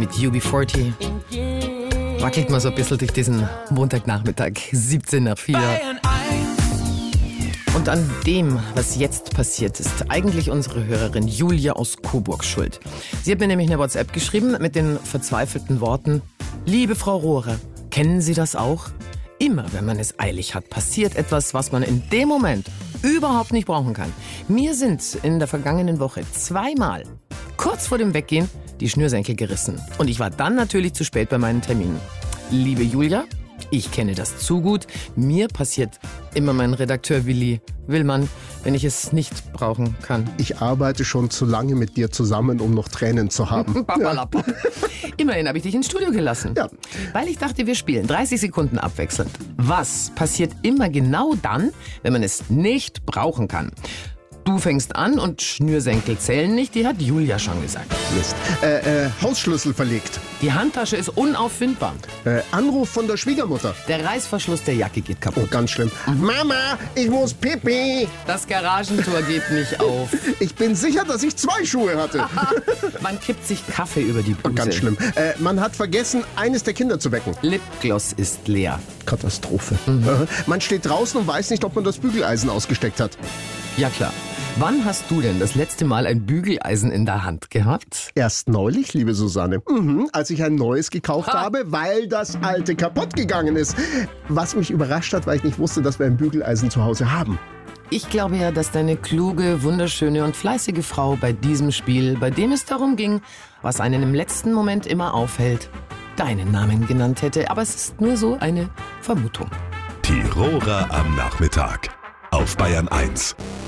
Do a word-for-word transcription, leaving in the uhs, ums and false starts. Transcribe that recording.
mit U B vierzig. Wackelt mal so ein bisschen durch diesen Montagnachmittag, siebzehn nach vier. Und an dem, was jetzt passiert, ist eigentlich unsere Hörerin Julia aus Coburg schuld. Sie hat mir nämlich eine WhatsApp geschrieben mit den verzweifelten Worten: Liebe Frau Rohrer, kennen Sie das auch? Immer wenn man es eilig hat, passiert etwas, was man in dem Moment überhaupt nicht brauchen kann. Mir sind in der vergangenen Woche zweimal, kurz vor dem Weggehen, die Schnürsenkel gerissen. Und ich war dann natürlich zu spät bei meinen Terminen. Liebe Julia, ich kenne das zu gut. Mir passiert immer mein Redakteur Willi Willmann, wenn ich es nicht brauchen kann. Ich arbeite schon zu lange mit dir zusammen, um noch Tränen zu haben. Ja. Immerhin habe ich dich ins Studio gelassen. Ja. Weil ich dachte, wir spielen dreißig Sekunden abwechselnd. Was passiert immer genau dann, wenn man es nicht brauchen kann? Du fängst an und Schnürsenkel zählen nicht, die hat Julia schon gesagt. Mist. Äh, äh, Hausschlüssel verlegt. Die Handtasche ist unauffindbar. Äh, Anruf von der Schwiegermutter. Der Reißverschluss der Jacke geht kaputt. Oh, ganz schlimm. Mhm. Mama, ich muss pipi. Das Garagentor geht nicht auf. Ich bin sicher, dass ich zwei Schuhe hatte. Man kippt sich Kaffee über die Bluse. Oh, ganz schlimm. Äh, man hat vergessen, eines der Kinder zu wecken. Lipgloss ist leer. Katastrophe. Mhm. Man steht draußen und weiß nicht, ob man das Bügeleisen ausgesteckt hat. Ja klar. Wann hast du denn das letzte Mal ein Bügeleisen in der Hand gehabt? Erst neulich, liebe Susanne, mhm, als ich ein neues gekauft ha. habe, weil das alte kaputt gegangen ist. Was mich überrascht hat, weil ich nicht wusste, dass wir ein Bügeleisen zu Hause haben. Ich glaube ja, dass deine kluge, wunderschöne und fleißige Frau bei diesem Spiel, bei dem es darum ging, was einen im letzten Moment immer aufhält, deinen Namen genannt hätte. Aber es ist nur so eine Vermutung. Die Rohrer am Nachmittag auf Bayern eins.